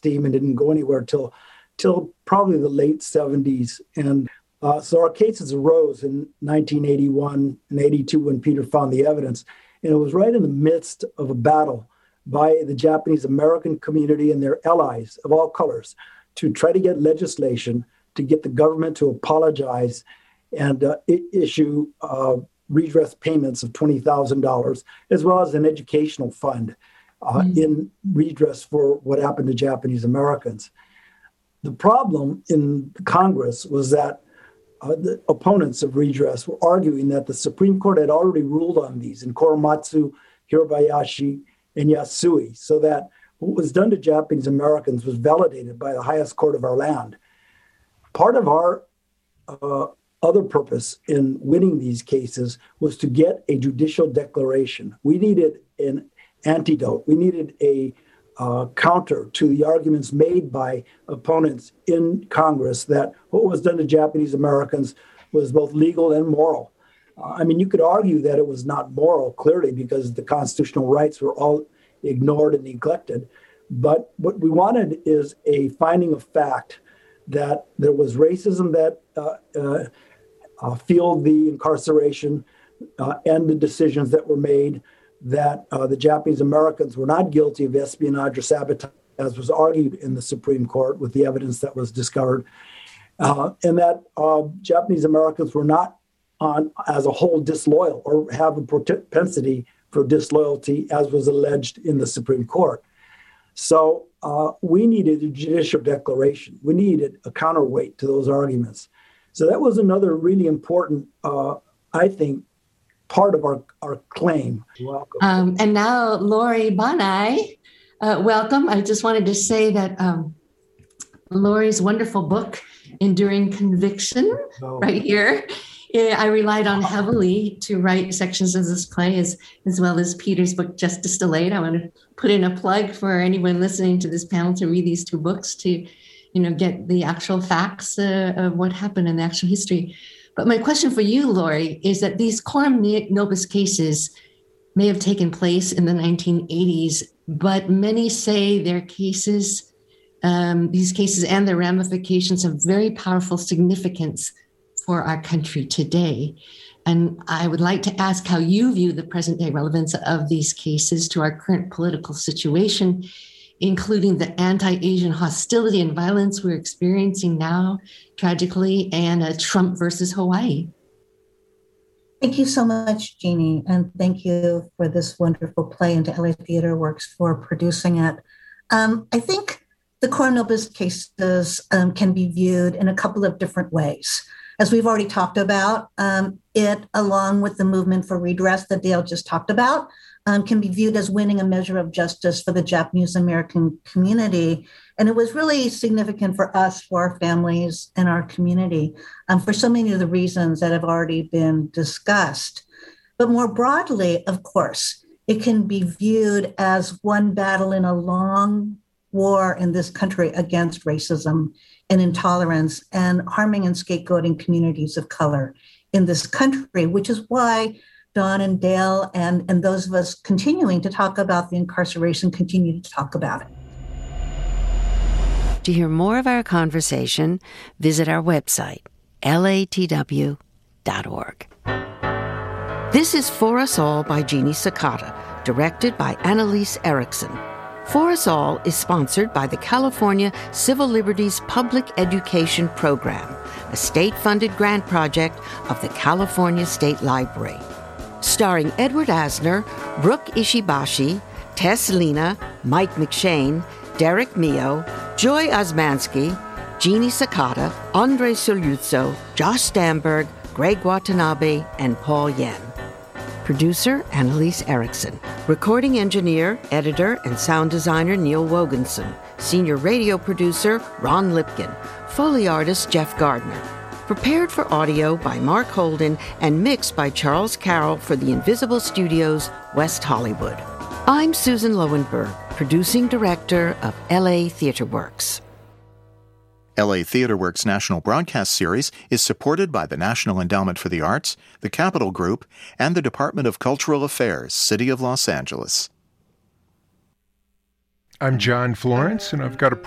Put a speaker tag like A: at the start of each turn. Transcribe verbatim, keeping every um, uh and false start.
A: theme and didn't go anywhere till till probably the late seventies. And uh, so our cases arose in nineteen eighty-one and eighty-two when Peter found the evidence. And it was right in the midst of a battle by the Japanese American community and their allies of all colors to try to get legislation to get the government to apologize and uh, I- issue uh, redress payments of twenty thousand dollars, as well as an educational fund uh, mm. in redress for what happened to Japanese Americans. The problem in Congress was that uh, the opponents of redress were arguing that the Supreme Court had already ruled on these in Korematsu, Hirabayashi, and Yasui, so that what was done to Japanese Americans was validated by the highest court of our land. Part of our uh, other purpose in winning these cases was to get a judicial declaration. We needed an antidote. We needed a uh, counter to the arguments made by opponents in Congress that what was done to Japanese Americans was both legal and moral. Uh, I mean, you could argue that it was not moral, clearly, because the constitutional rights were all ignored and neglected. But what we wanted is a finding of fact that there was racism that uh, uh, uh, fueled the incarceration uh, and the decisions that were made, that uh, the Japanese Americans were not guilty of espionage or sabotage, as was argued in the Supreme Court with the evidence that was discovered, uh, and that uh, Japanese Americans were not on as a whole disloyal or have a propensity for disloyalty, as was alleged in the Supreme Court. So uh, we needed a judicial declaration. We needed a counterweight to those arguments. So that was another really important, uh, I think, part of our, our claim. Welcome.
B: Um, and now, Lori Bonai, uh, welcome. I just wanted to say that um, Lori's wonderful book, Enduring Conviction, oh. right here, I relied on heavily to write sections of this play, as, as well as Peter's book, Justice Delayed. I want to put in a plug for anyone listening to this panel to read these two books to, you know, get the actual facts uh, of what happened in the actual history. But my question for you, Lori, is that these Coram Nobis cases may have taken place in the nineteen eighties, but many say their cases, um, these cases and their ramifications have very powerful significance for our country today. And I would like to ask how you view the present day relevance of these cases to our current political situation, including the anti-Asian hostility and violence we're experiencing now, tragically, and uh, Trump versus Hawaii.
C: Thank you so much, Jeannie, and thank you for this wonderful play, and to L A Theater Works for producing it. Um, I think the Coram Nobis cases um, can be viewed in a couple of different ways. As we've already talked about, um, it, along with the movement for redress that Dale just talked about, um, can be viewed as winning a measure of justice for the Japanese American community. And it was really significant for us, for our families and our community, um, for so many of the reasons that have already been discussed. But more broadly, of course, it can be viewed as one battle in a long war in this country against racism and intolerance and harming and scapegoating communities of color in this country, which is why Don and Dale and, and those of us continuing to talk about the incarceration continue to talk about it.
D: To hear more of our conversation, visit our website, L A T W dot org. This is For Us All by Jeannie Sakata, directed by Annalise Erickson. For Us All is sponsored by the California Civil Liberties Public Education Program, a state-funded grant project of the California State Library. Starring Edward Asner, Brooke Ishibashi, Tess Lena, Mike McShane, Derek Mio, Joy Osmansky, Jeannie Sakata, Andre Soluzzo, Josh Stamberg, Greg Watanabe, and Paul Yen. Producer, Annalise Erickson. Recording engineer, editor, and sound designer, Neil Woganson. Senior radio producer, Ron Lipkin. Foley artist, Jeff Gardner. Prepared for audio by Mark Holden and mixed by Charles Carroll for the Invisible Studios, West Hollywood. I'm Susan Lowenberg, producing director of L A Theater Works.
E: L A Theater Works National Broadcast Series is supported by the National Endowment for the Arts, the Capital Group, and the Department of Cultural Affairs, City of Los Angeles.
F: I'm John Florence, and I've got a